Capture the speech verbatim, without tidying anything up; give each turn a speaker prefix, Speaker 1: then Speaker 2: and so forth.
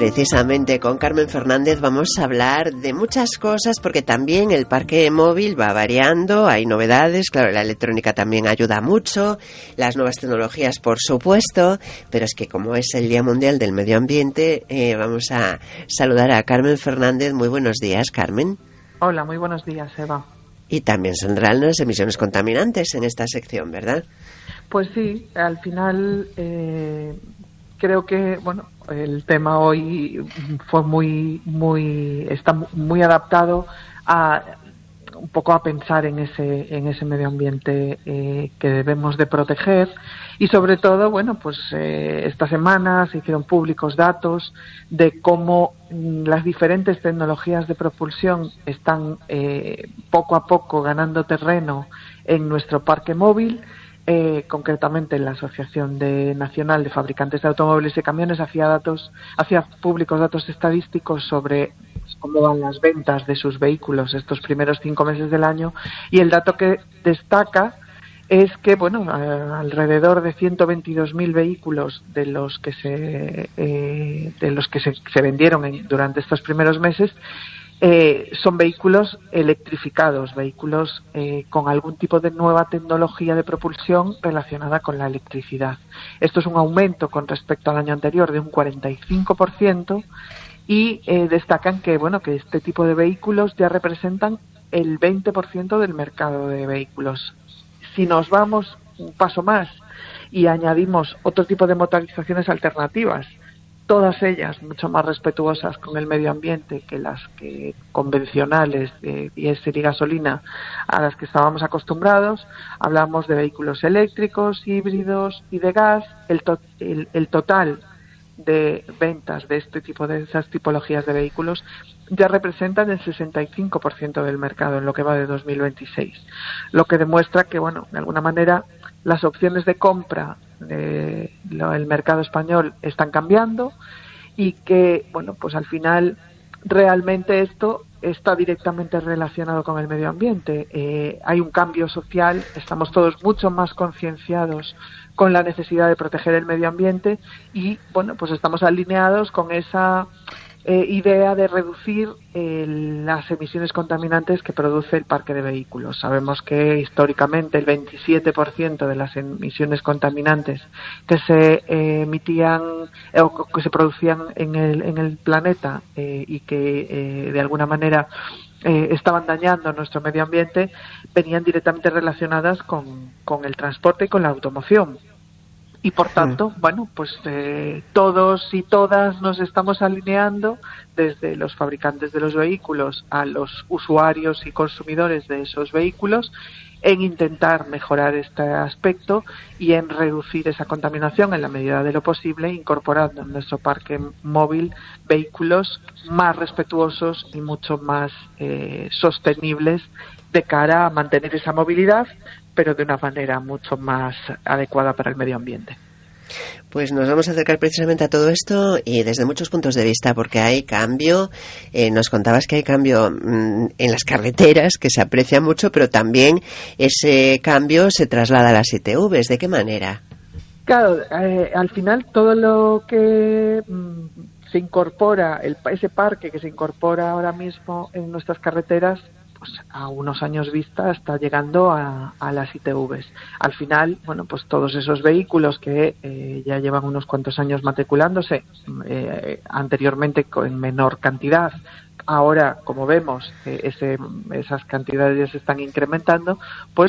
Speaker 1: Precisamente con Carmen Fernández vamos a hablar de muchas cosas, porque también el parque móvil va variando, hay novedades, claro, la electrónica también ayuda mucho, las nuevas tecnologías por supuesto, pero es que como es el Día Mundial del Medio Ambiente, eh, vamos a saludar a Carmen Fernández. Muy buenos días, Carmen.
Speaker 2: Hola, muy buenos días, Eva.
Speaker 1: Y también saldrán las emisiones contaminantes en esta sección, ¿verdad?
Speaker 2: Pues sí, al final eh, creo que bueno, el tema hoy fue muy, muy, está muy adaptado a un poco a pensar en ese, en ese medio ambiente eh, que debemos de proteger, y sobre todo, bueno, pues eh, esta semana se hicieron públicos datos de cómo mm, las diferentes tecnologías de propulsión están eh, poco a poco ganando terreno en nuestro parque móvil. Eh, concretamente la Asociación de Nacional de Fabricantes de Automóviles y Camiones hacía datos, hacía públicos datos estadísticos sobre pues, cómo van las ventas de sus vehículos estos primeros cinco meses del año, y el dato que destaca es que bueno, a, alrededor de ciento veintidós mil vehículos de los que se eh, de los que se, se vendieron en, durante estos primeros meses Eh, son vehículos electrificados, vehículos eh, con algún tipo de nueva tecnología de propulsión relacionada con la electricidad. Esto es un aumento con respecto al año anterior de un cuarenta y cinco por ciento, y eh, destacan que bueno que este tipo de vehículos ya representan el veinte por ciento del mercado de vehículos. Si nos vamos un paso más y añadimos otro tipo de motorizaciones alternativas, todas ellas mucho más respetuosas con el medio ambiente que las que convencionales de diésel y gasolina a las que estábamos acostumbrados, hablamos de vehículos eléctricos, híbridos y de gas. El, to- el, el total de ventas de este tipo de esas tipologías de vehículos ya representan el sesenta y cinco por ciento del mercado en lo que va de dos mil veintiséis, lo que demuestra que bueno, de alguna manera las opciones de compra de lo, el mercado español están cambiando, y que bueno, pues al final realmente esto está directamente relacionado con el medio ambiente. Eh, hay un cambio social, estamos todos mucho más concienciados con la necesidad de proteger el medio ambiente, y bueno, pues estamos alineados con esa eh, idea de reducir eh, las emisiones contaminantes que produce el parque de vehículos. Sabemos que históricamente el veintisiete por ciento de las emisiones contaminantes que se eh, emitían eh, o que se producían en el, en el planeta eh, y que eh, de alguna manera eh, estaban dañando nuestro medio ambiente venían directamente relacionadas con, con el transporte y con la automoción. Y por tanto, bueno, pues eh, todos y todas nos estamos alineando, desde los fabricantes de los vehículos a los usuarios y consumidores de esos vehículos, en intentar mejorar este aspecto y en reducir esa contaminación en la medida de lo posible, incorporando en nuestro parque móvil vehículos más respetuosos y mucho más eh, sostenibles de cara a mantener esa movilidad, pero de una manera mucho más adecuada para el medio ambiente.
Speaker 1: Pues nos vamos a acercar precisamente a todo esto, y desde muchos puntos de vista, porque hay cambio. Eh, nos contabas que hay cambio mmm, en las carreteras, que se aprecia mucho, pero también ese cambio se traslada a las I T Vs. ¿De qué manera?
Speaker 2: Claro, eh, al final todo lo que mmm, se incorpora, el, ese parque que se incorpora ahora mismo en nuestras carreteras, pues a unos años vista está llegando a, a las I T Vs. Al final, bueno, pues todos esos vehículos que eh, ya llevan unos cuantos años matriculándose, eh, anteriormente en menor cantidad, ahora, como vemos, eh, ese, esas cantidades ya se están incrementando, pues